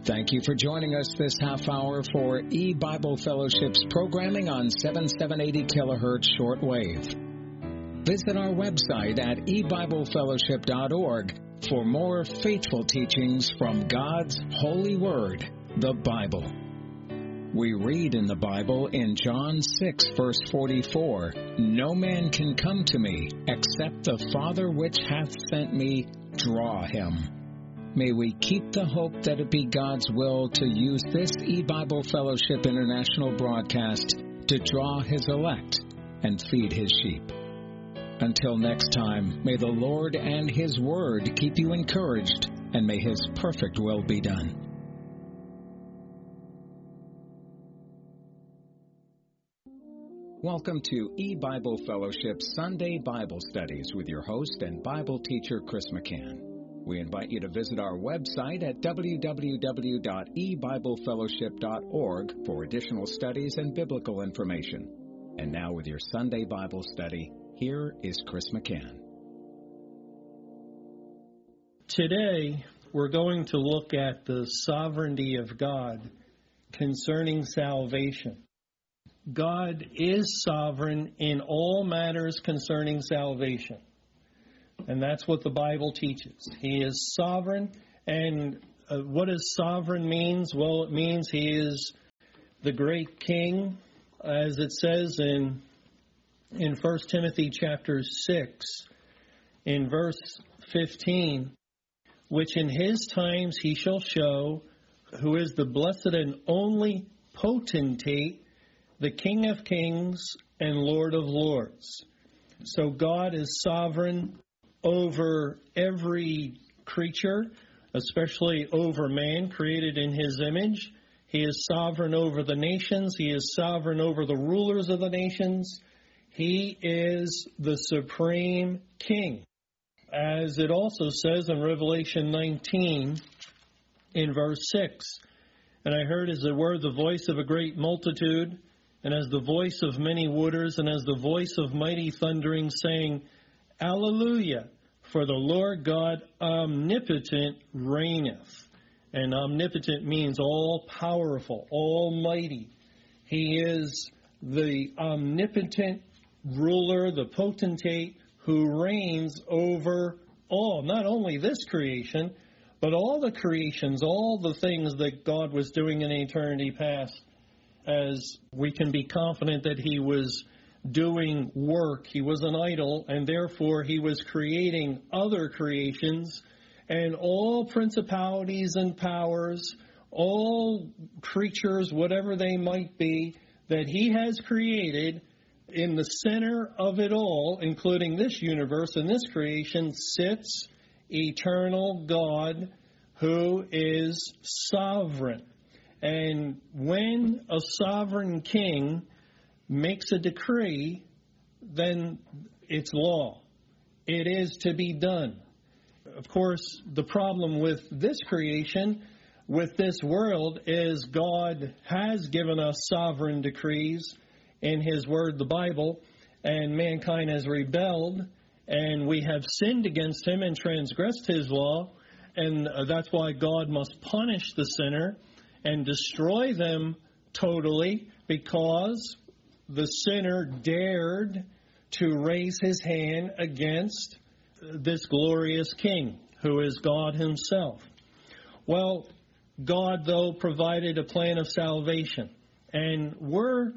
Thank you for joining us this half hour for E-Bible Fellowship's programming on 7780 kilohertz shortwave. Visit our website at ebiblefellowship.org for more faithful teachings from God's holy word, the Bible. We read in the Bible in John 6, verse 44, "No man can come to me except the Father which hath sent me draw him." May we keep the hope that it be God's will to use this E-Bible Fellowship International broadcast to draw His elect and feed His sheep. Until next time, may the Lord and His Word keep you encouraged, and may His perfect will be done. Welcome to E-Bible Fellowship Sunday Bible Studies with your host and Bible teacher, Chris McCann. We invite you to visit our website at www.ebiblefellowship.org for additional studies and biblical information. And now with your Sunday Bible study, here is Chris McCann. Today, we're going to look at the sovereignty of God concerning salvation. God is sovereign in all matters concerning salvation. And that's what the Bible teaches. He is sovereign. And what does sovereign means? Well, it means He is the great King, as it says in 1 Timothy chapter 6, in verse 15, which in His times He shall show, who is the blessed and only potentate, the King of kings and Lord of lords. So God is sovereign over every creature, especially over man created in His image. He is sovereign over the nations. He is sovereign over the rulers of the nations. He is the supreme King. As it also says in Revelation 19, in verse 6, "And I heard as it were the voice of a great multitude, and as the voice of many waters, and as the voice of mighty thundering, saying, Alleluia, for the Lord God omnipotent reigneth." And omnipotent means all-powerful, almighty. He is the omnipotent ruler, the potentate, who reigns over all, not only this creation, but all the creations, all the things that God was doing in eternity past, as we can be confident that He was doing work. He was an idol, and therefore He was creating other creations, and all principalities and powers, all creatures, whatever they might be, that He has created. In the center of it all, including this universe and this creation, sits eternal God, who is sovereign. And when a sovereign king makes a decree, then it's law. It is to be done. Of course, the problem with this creation, with this world, is God has given us sovereign decrees in His Word, the Bible, and mankind has rebelled, and we have sinned against Him and transgressed His law, and that's why God must punish the sinner and destroy them totally, because the sinner dared to raise his hand against this glorious King, who is God Himself. Well, God, though, provided a plan of salvation. And we're,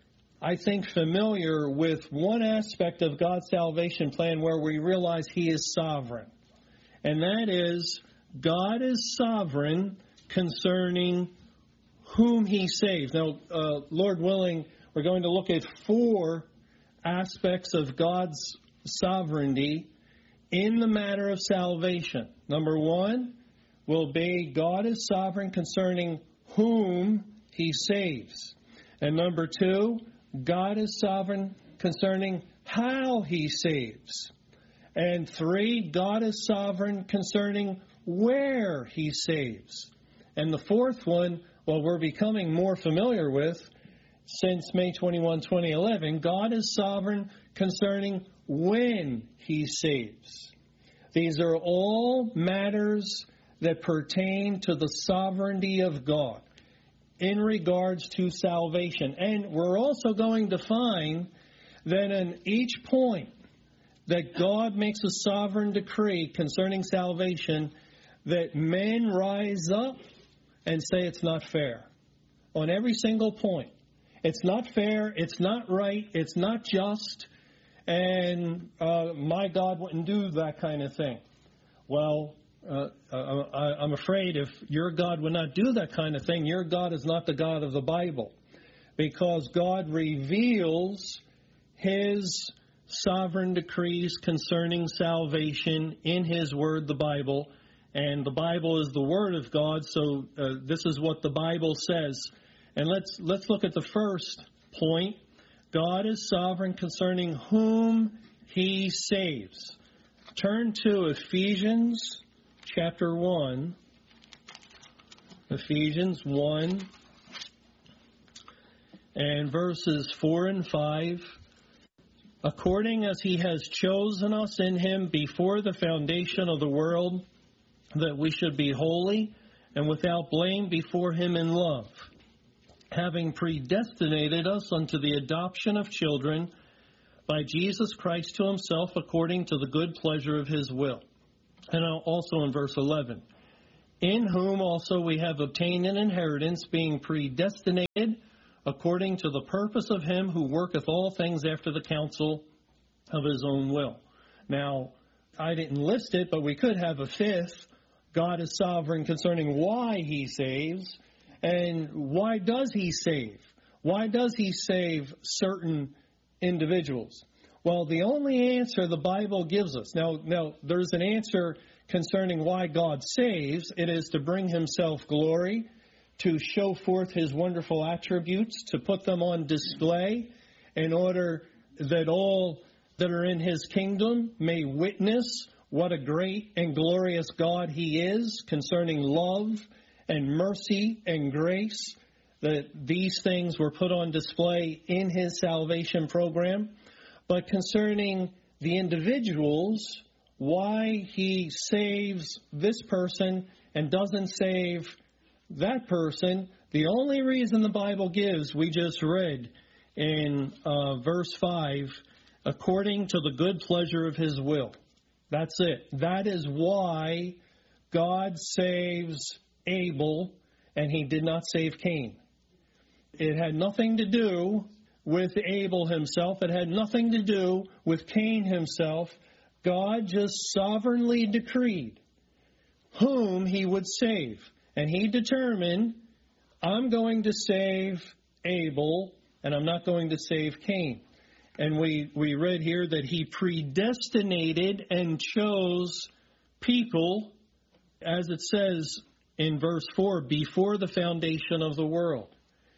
I think, familiar with one aspect of God's salvation plan where we realize He is sovereign. And that is, God is sovereign concerning whom He saves. Now, Lord willing, we're going to look at 4 aspects of God's sovereignty in the matter of salvation. Number 1 will be God is sovereign concerning whom He saves. And number 2, God is sovereign concerning how He saves. And 3, God is sovereign concerning where He saves. And the 4th one, well, we're becoming more familiar with since May 21, 2011, God is sovereign concerning when He saves. These are all matters that pertain to the sovereignty of God in regards to salvation. And we're also going to find that in each point that God makes a sovereign decree concerning salvation, that men rise up and say it's not fair. On every single point. It's not fair, it's not right, it's not just, and my God wouldn't do that kind of thing. Well, I'm afraid if your God would not do that kind of thing, your God is not the God of the Bible. Because God reveals His sovereign decrees concerning salvation in His Word, the Bible. And the Bible is the Word of God, so this is what the Bible says. And let's look at the first point. God is sovereign concerning whom He saves. Turn to Ephesians chapter 1. Ephesians 1 and verses 4 and 5. According as He has chosen us in Him before the foundation of the world, that we should be holy and without blame before Him in love, having predestinated us unto the adoption of children by Jesus Christ to Himself, according to the good pleasure of His will. And also in verse 11, in whom also we have obtained an inheritance, being predestinated according to the purpose of Him who worketh all things after the counsel of His own will. Now, I didn't list it, but we could have a fifth. God is sovereign concerning why He saves. And why does He save? Why does He save certain individuals? Well, the only answer the Bible gives us. Now, there's an answer concerning why God saves. It is to bring Himself glory, to show forth His wonderful attributes, to put them on display in order that all that are in His kingdom may witness what a great and glorious God He is concerning love and mercy and grace, that these things were put on display in His salvation program. But concerning the individuals, why He saves this person and doesn't save that person, the only reason the Bible gives, we just read in verse 5, according to the good pleasure of His will. That's it. That is why God saves Abel and He did not save Cain. It had nothing to do with Abel himself. It had nothing to do with Cain himself. God just sovereignly decreed whom He would save. And He determined, I'm going to save Abel and I'm not going to save Cain. And we read here that He predestinated and chose people, as it says in verse 4, before the foundation of the world.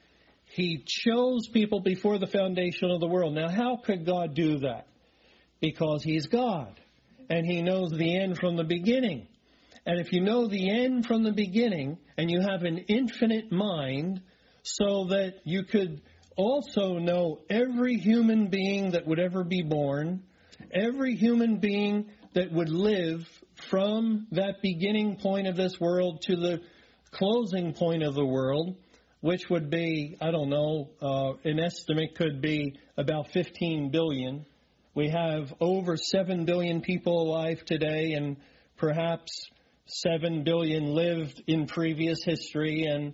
He chose people before the foundation of the world. Now, how could God do that? Because He's God, and He knows the end from the beginning. And if you know the end from the beginning, and you have an infinite mind, so that you could also know every human being that would ever be born, every human being that would live from that beginning point of this world to the closing point of the world, which would be, I don't know, an estimate could be about 15 billion. We have over 7 billion people alive today, and perhaps 7 billion lived in previous history, and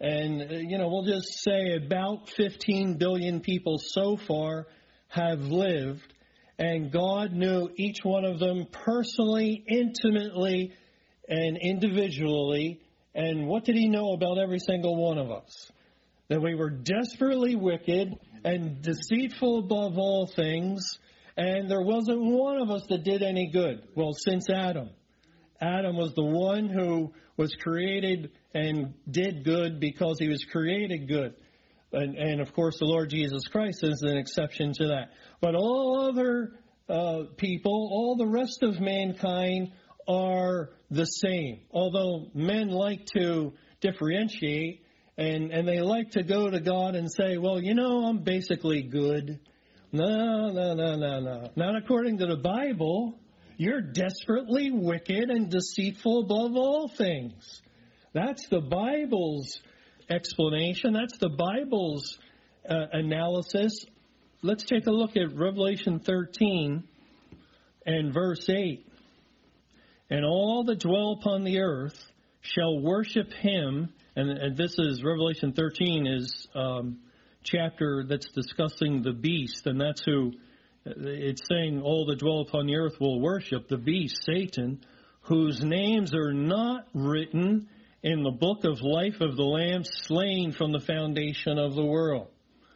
we'll just say about 15 billion people so far have lived, and God knew each one of them personally, intimately, and individually. And what did He know about every single one of us? That we were desperately wicked and deceitful above all things, and there wasn't one of us that did any good. Well, since Adam. Adam was the one who was created and did good because he was created good. And of course, the Lord Jesus Christ is an exception to that. But all other people, all the rest of mankind are the same. Although men like to differentiate and they like to go to God and say, well, I'm basically good. No. Not according to the Bible. You're desperately wicked and deceitful above all things. That's the Bible's explanation. That's the Bible's analysis. Let's take a look at Revelation 13 and verse 8. And all that dwell upon the earth shall worship him. And this is Revelation 13 is chapter that's discussing the beast. And that's who it's saying all that dwell upon the earth will worship the beast, Satan, whose names are not written in the book of life of the Lamb slain from the foundation of the world.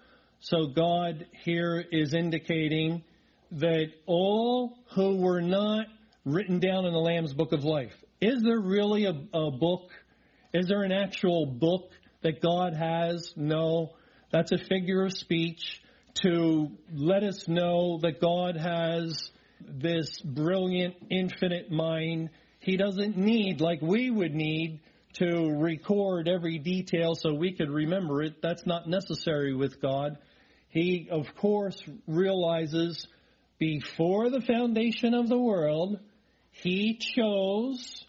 So God here is indicating that all who were not written down in the Lamb's book of life. Is there really a book? Is there an actual book that God has? No. That's a figure of speech to let us know that God has this brilliant, infinite mind. He doesn't need, like we would need, to record every detail so we could remember it. That's not necessary with God. He, of course, realizes before the foundation of the world, He chose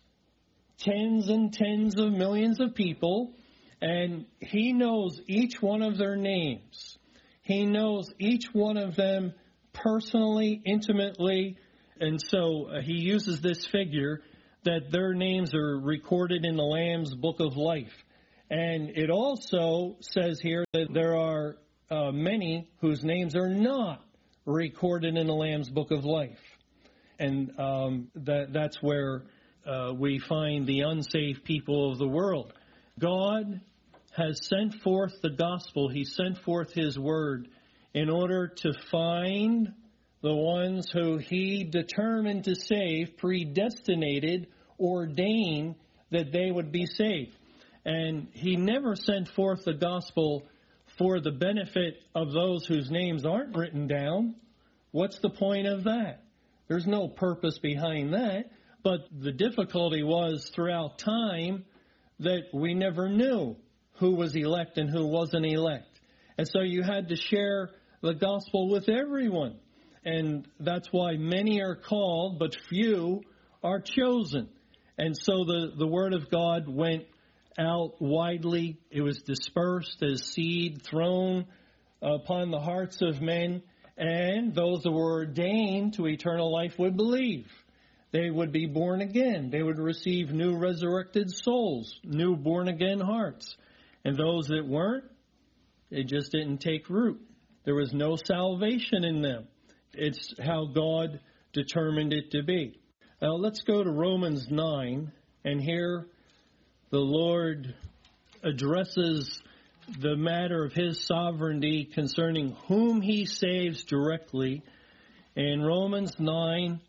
tens and tens of millions of people, and He knows each one of their names. He knows each one of them personally, intimately, and so He uses this figure that their names are recorded in the Lamb's book of life. And it also says here that there are many whose names are not recorded in the Lamb's book of life. And that's where we find the unsaved people of the world. God has sent forth the gospel. He sent forth His word in order to find the ones who He determined to save, predestinated, ordained that they would be saved. And He never sent forth the gospel for the benefit of those whose names aren't written down. What's the point of that? There's no purpose behind that. But the difficulty was throughout time that we never knew who was elect and who wasn't elect. And so you had to share the gospel with everyone. And that's why many are called, but few are chosen. And so the word of God went out widely. It was dispersed as seed thrown upon the hearts of men. And those that were ordained to eternal life would believe. They would be born again. They would receive new resurrected souls, new born-again hearts. And those that weren't, they just didn't take root. There was no salvation in them. It's how God determined it to be. Now let's go to Romans 9, and here the Lord addresses the matter of His sovereignty concerning whom He saves directly. In Romans 9,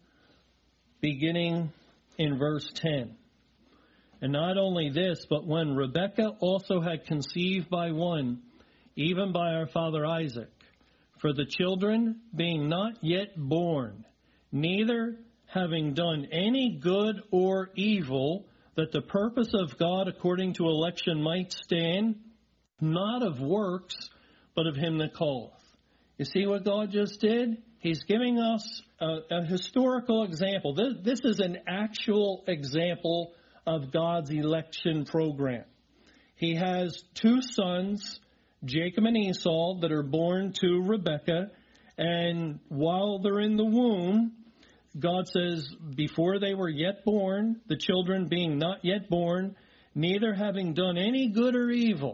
beginning in verse 10. And not only this, but when Rebekah also had conceived by one, even by our father Isaac, for the children being not yet born, neither having done any good or evil, that the purpose of God according to election might stand, not of works, but of Him that calleth. You see what God just did? He's giving us a historical example. This is an actual example of God's election program. He has two sons, Jacob and Esau, that are born to Rebekah. And while they're in the womb, God says, before they were yet born, the children being not yet born, neither having done any good or evil.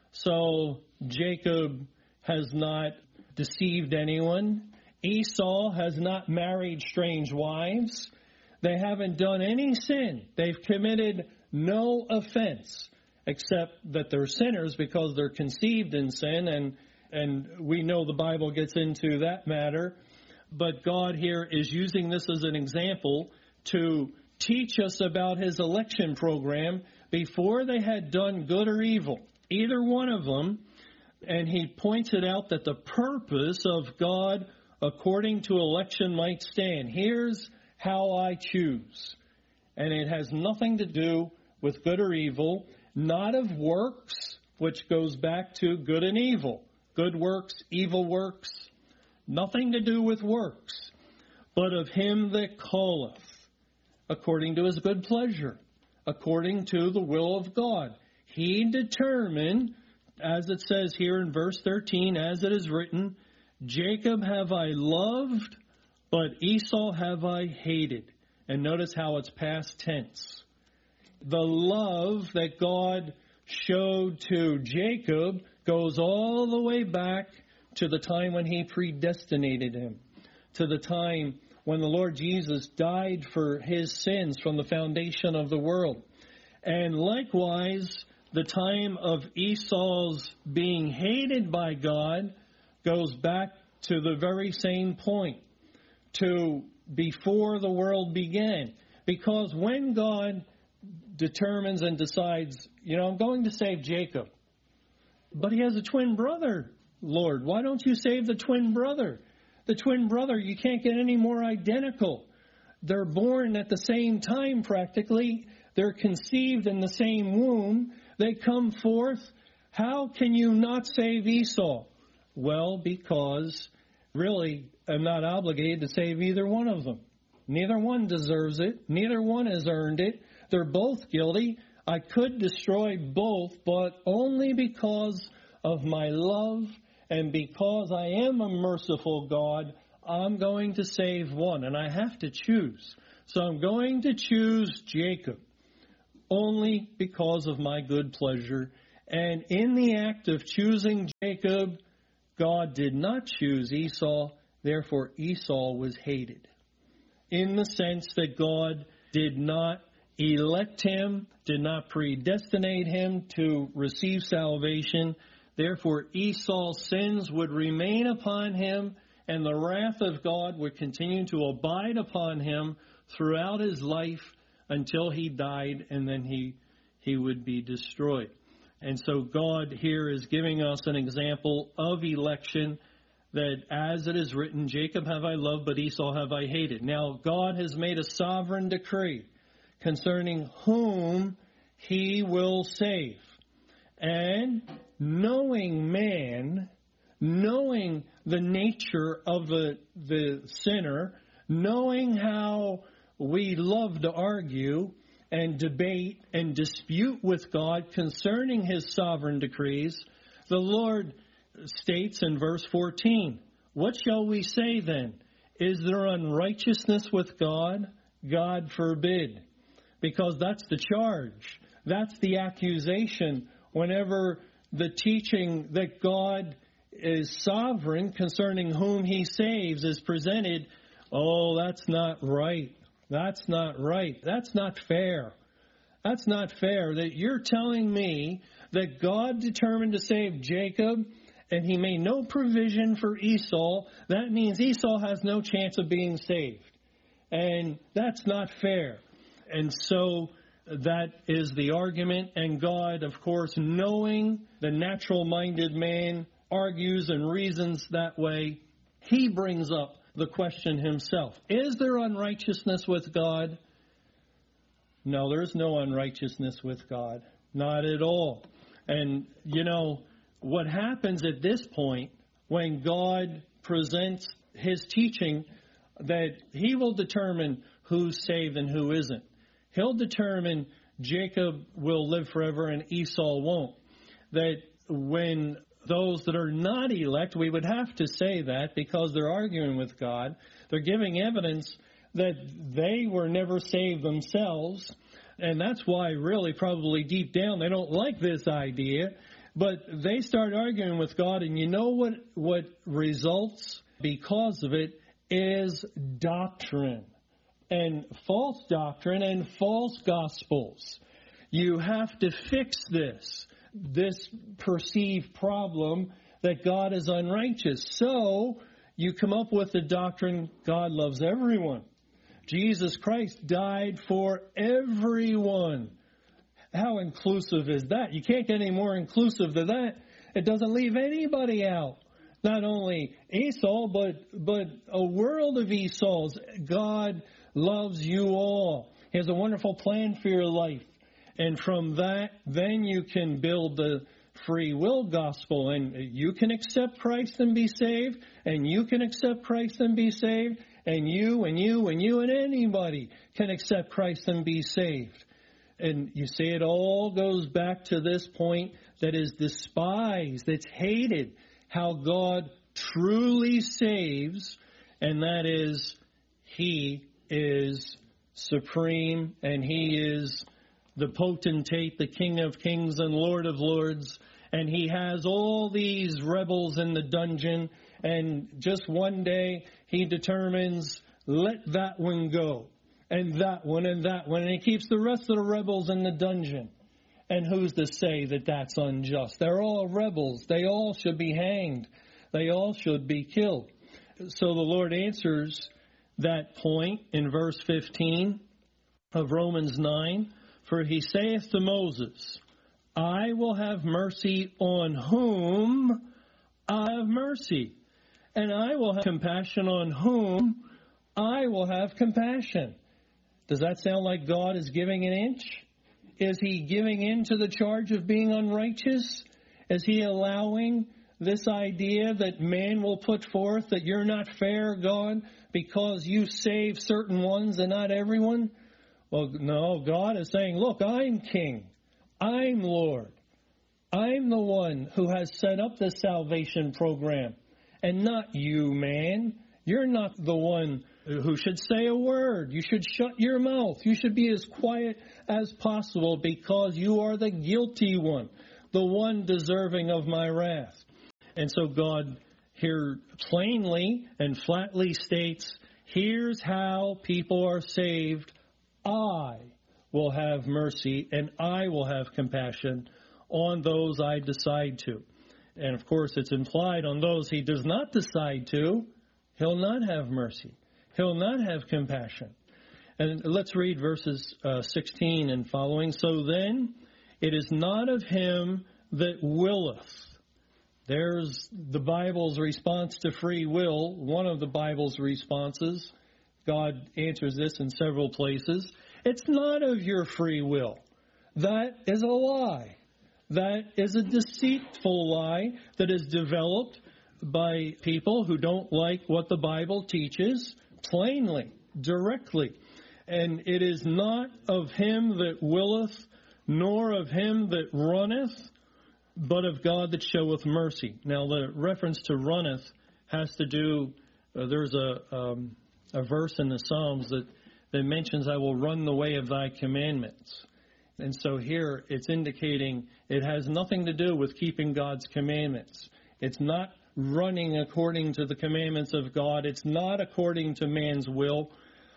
So Jacob has not deceived anyone. Esau has not married strange wives. They haven't done any sin. They've committed no offense, except that they're sinners because they're conceived in sin, and we know the Bible gets into that matter. But God here is using this as an example to teach us about His election program before they had done good or evil, either one of them. And He points it out that the purpose of God according to election might stand. Here's how I choose. And it has nothing to do with good or evil, not of works, which goes back to good and evil. Good works, evil works, nothing to do with works. but of him that calleth, according to his good pleasure, according to the will of God. He determined, as it says here in verse 13, as it is written, Jacob have I loved, but Esau have I hated. And notice how it's past tense. The love that God showed to Jacob goes all the way back to the time when he predestinated him, to the time when the Lord Jesus died for his sins from the foundation of the world. And likewise, the time of Esau's being hated by God goes back to the very same point, to before the world began. Because when God determines and decides, I'm going to save Jacob, but he has a twin brother, Lord, why don't you save the twin brother? The twin brother, you can't get any more identical. They're born at the same time practically. They're conceived in the same womb. They come forth. How can you not save Esau? Well, because really I'm not obligated to save either one of them. Neither one deserves it. Neither one has earned it. They're both guilty. I could destroy both, but only because of my love and because I am a merciful God, I'm going to save one, and I have to choose. So I'm going to choose Jacob only because of my good pleasure. And in the act of choosing Jacob, God did not choose Esau, therefore Esau was hated. In the sense that God did not elect him, did not predestinate him to receive salvation. Therefore, Esau's sins would remain upon him, and the wrath of God would continue to abide upon him throughout his life until he died, and then he would be destroyed. And so God here is giving us an example of election, that as it is written, Jacob have I loved, but Esau have I hated. Now, God has made a sovereign decree concerning whom he will save. And knowing man, knowing the nature of the sinner, knowing how we love to argue and debate and dispute with God concerning his sovereign decrees, the Lord states in verse 14, what shall we say then? Is there unrighteousness with God? God forbid. Because that's the charge. That's the accusation whenever the teaching that God is sovereign concerning whom he saves is presented. Oh, that's not right. That's not right. That's not fair. That's not fair that you're telling me that God determined to save Jacob and he made no provision for Esau. That means Esau has no chance of being saved. And that's not fair. And so that is the argument. And God, of course, knowing the natural-minded man, argues and reasons that way. He brings up the question himself. Is there unrighteousness with God? No, there's no unrighteousness with God. Not at all. And, what happens at this point when God presents his teaching, that he will determine who's saved and who isn't. He'll determine Jacob will live forever and Esau won't. That when those that are not elect, we would have to say that because they're arguing with God, they're giving evidence that they were never saved themselves. And that's why really probably deep down they don't like this idea. But they start arguing with God, and you know what results because of it is doctrine. And false doctrine and false gospels. You have to fix this perceived problem that God is unrighteous. So you come up with the doctrine God loves everyone. Jesus Christ died for everyone. How inclusive is that? You can't get any more inclusive than that. It doesn't leave anybody out. Not only Esau, but a world of Esau's. God loves you all. He has a wonderful plan for your life. And from that, then you can build the free will gospel. And you can accept Christ and be saved. And you can accept Christ and be saved. And you and you and you and anybody can accept Christ and be saved. And you see, it all goes back to this point that is despised, it's hated, how God truly saves, and that is He is supreme, and He is the potentate, the King of kings and Lord of lords, and He has all these rebels in the dungeon, and just one day He determines, let that one go, and that one, and He keeps the rest of the rebels in the dungeon. And who's to say that that's unjust? They're all rebels. They all should be hanged. They all should be killed. So the Lord answers that point in verse 15 of Romans 9. For He saith to Moses, I will have mercy on whom I have mercy, and I will have compassion on whom I will have compassion. Does that sound like God is giving an inch? Is He giving in to the charge of being unrighteous? Is He allowing this idea that man will put forth that you're not fair, God, because you save certain ones and not everyone? Well, no, God is saying, look, I'm King. I'm Lord. I'm the one who has set up this salvation program, and not you, man. You're not the one who should say a word. You should shut your mouth. You should be as quiet as possible because you are the guilty one, the one deserving of my wrath. And so God here plainly and flatly states, here's how people are saved. I will have mercy and I will have compassion on those I decide to. And of course, it's implied on those He does not decide to, He'll not have mercy. He'll not have compassion. And let's read verses 16 and following. So then, it is not of him that willeth. There's the Bible's response to free will. One of the Bible's responses. God answers this in several places. It's not of your free will. That is a lie. That is a deceitful lie that is developed by people who don't like what the Bible teaches plainly, directly. And it is not of him that willeth, nor of him that runneth, but of God that showeth mercy. Now, the reference to runneth has to do, there's a verse in the Psalms that mentions, I will run the way of thy commandments. And so here it's indicating it has nothing to do with keeping God's commandments. It's not running according to the commandments of God. It's not according to man's will,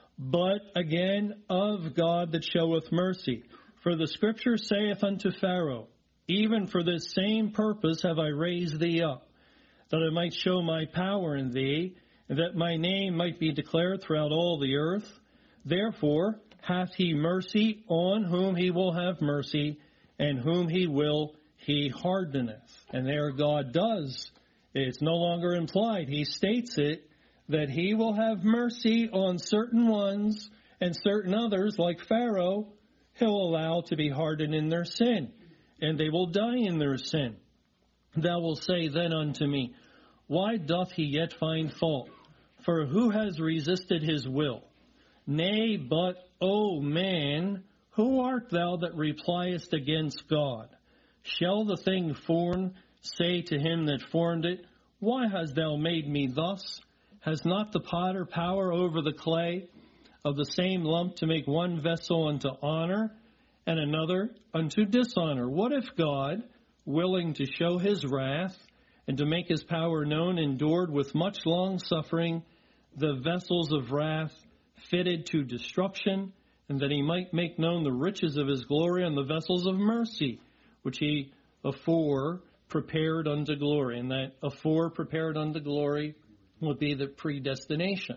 but again, of God that showeth mercy. For the Scripture saith unto Pharaoh, even for this same purpose have I raised thee up, that I might show my power in thee, and that my name might be declared throughout all the earth. Therefore hath he mercy on whom he will have mercy, and whom he will he hardeneth. And there God does. It's no longer implied. He states it, that he will have mercy on certain ones, and certain others, like Pharaoh, he'll allow to be hardened in their sin, and they will die in their sin. Thou wilt say then unto me, why doth he yet find fault? For who has resisted his will? Nay, but, O man, who art thou that repliest against God? Shall the thing formed say to him that formed it, why hast thou made me thus? Has not the potter power over the clay of the same lump to make one vessel unto honor and another unto dishonor? What if God, willing to show his wrath and to make his power known, endured with much long suffering the vessels of wrath fitted to destruction, and that he might make known the riches of his glory on the vessels of mercy, which he afore prepared unto glory? And that afore prepared unto glory would be the predestination.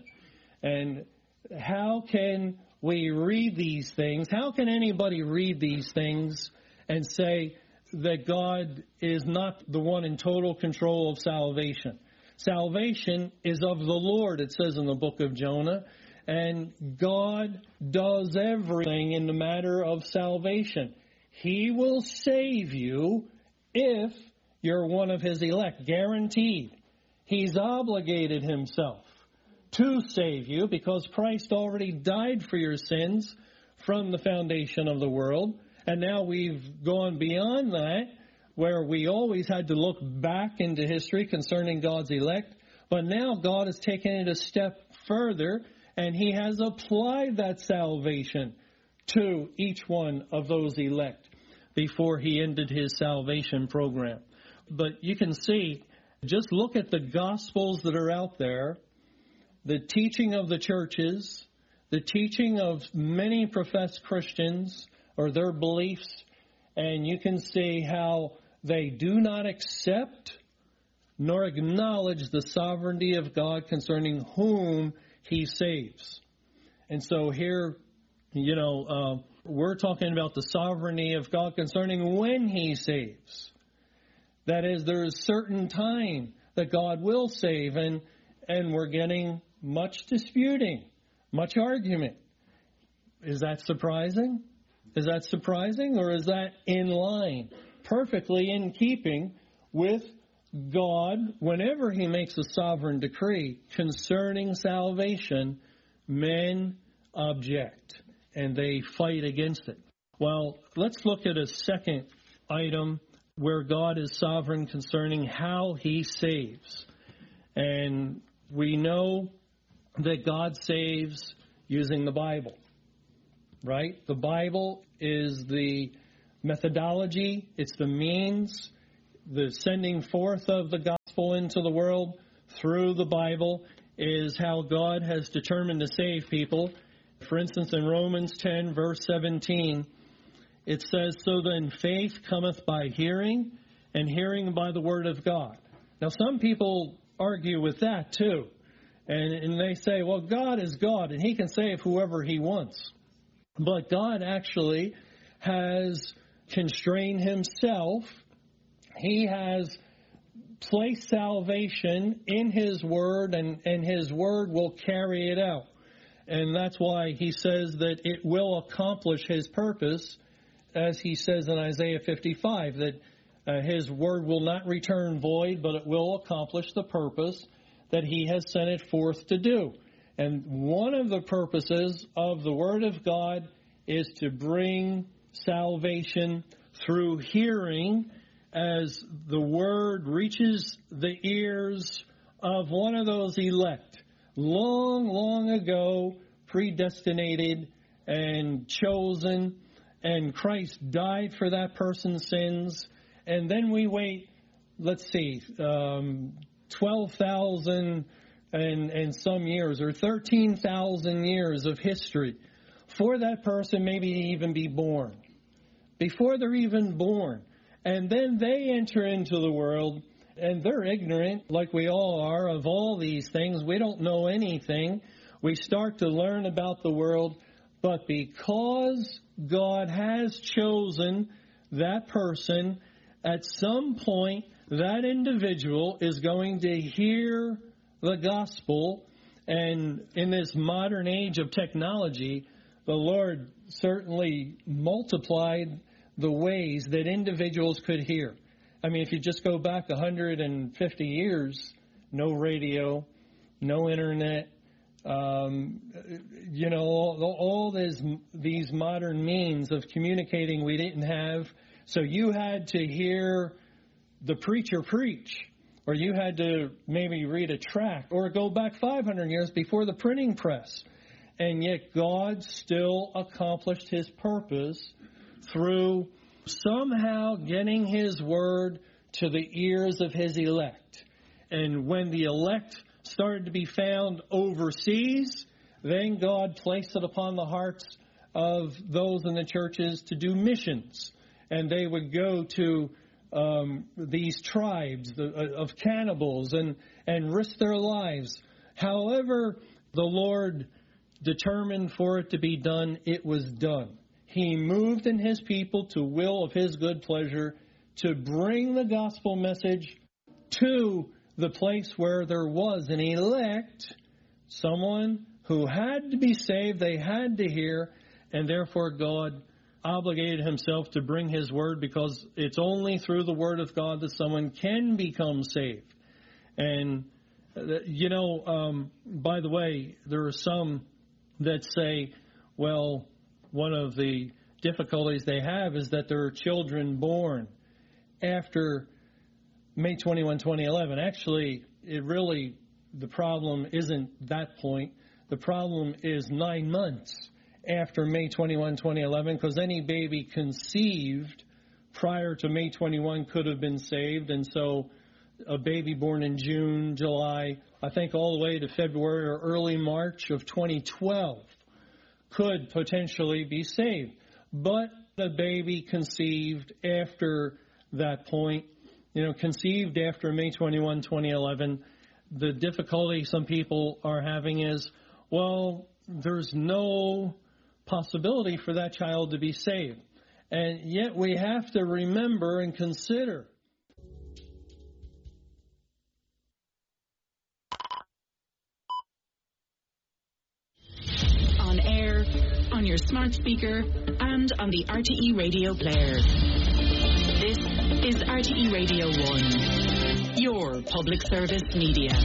And how can we read these things? How can anybody read these things and say that God is not the one in total control of salvation? Salvation is of the Lord, it says in the book of Jonah, and God does everything in the matter of salvation. He will save you if you're one of his elect, guaranteed. He's obligated himself to save you, because Christ already died for your sins from the foundation of the world. And now we've gone beyond that, where we always had to look back into history concerning God's elect. But now God has taken it a step further, and He has applied that salvation to each one of those elect before He ended His salvation program. But you can see, just look at the Gospels that are out there, the teaching of the churches, the teaching of many professed Christians or their beliefs, and you can see how they do not accept nor acknowledge the sovereignty of God concerning whom He saves. And so here, we're talking about the sovereignty of God concerning when He saves. That is, there is certain time that God will save, and we're getting much disputing, much argument. Is that surprising? Is that surprising, or is that in line, perfectly in keeping with God? Whenever He makes a sovereign decree concerning salvation, men object and they fight against it. Well, let's look at a second item where God is sovereign concerning how He saves. And we know that God saves using the Bible, right? The Bible is the methodology, it's the means, the sending forth of the gospel into the world through the Bible is how God has determined to save people. For instance, in Romans 10, verse 17, it says, "So then faith cometh by hearing, and hearing by the word of God." Now, some people argue with that too. And they say, well, God is God, and He can save whoever He wants. But God actually has constrained Himself. He has placed salvation in His Word, and His Word will carry it out. And that's why He says that it will accomplish His purpose, as He says in Isaiah 55, that His Word will not return void, but it will accomplish the purpose that He has sent it forth to do. And one of the purposes of the Word of God is to bring salvation through hearing, as the Word reaches the ears of one of those elect, long, long ago, predestinated and chosen, and Christ died for that person's sins. And then we wait, 12,000 and some years, or 13,000 years of history for that person maybe to even be born, before they're even born. And then they enter into the world, and they're ignorant, like we all are, of all these things. We don't know anything. We start to learn about the world, but because God has chosen that person, at some point, that individual is going to hear the gospel. And in this modern age of technology, the Lord certainly multiplied the ways that individuals could hear. I mean, if you just go back 150 years, no radio, no internet, all these modern means of communicating we didn't have. So you had to hear the preacher preach, or you had to maybe read a tract, or go back 500 years before the printing press. And yet God still accomplished His purpose through somehow getting His word to the ears of His elect. And when the elect started to be found overseas, then God placed it upon the hearts of those in the churches to do missions. And they would go to these tribes of cannibals and risk their lives. However the Lord determined for it to be done, it was done. He moved in His people to will of His good pleasure to bring the gospel message to the place where there was an elect, someone who had to be saved, they had to hear, and therefore God obligated Himself to bring His word, because it's only through the word of God that someone can become saved. And By the way, there are some that say, well, one of the difficulties they have is that there are children born after May 21, 2011. Actually, the problem isn't that point. The problem is 9 months after May 21, 2011, because any baby conceived prior to May 21 could have been saved, and so a baby born in June, July, I think all the way to February or early March of 2012 could potentially be saved. But the baby conceived after that point, conceived after May 21, 2011, the difficulty some people are having is, well, there's no possibility for that child to be saved. And yet we have to remember and consider on air, on your smart speaker, and on the RTE radio player. This is RTE Radio 1, your public service media.